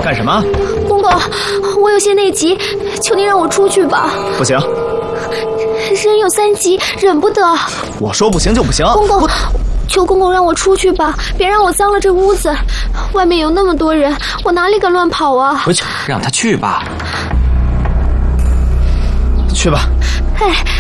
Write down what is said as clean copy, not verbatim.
干什么？ 公公，我有些内急，求您让我出去吧。 不行， 人有三急，忍不得。 我说不行就不行。 公公，求公公让我出去吧，别让我脏了这屋子。外面有那么多人，我哪里敢乱跑啊？ 回去，让他去吧。 去吧。 哎。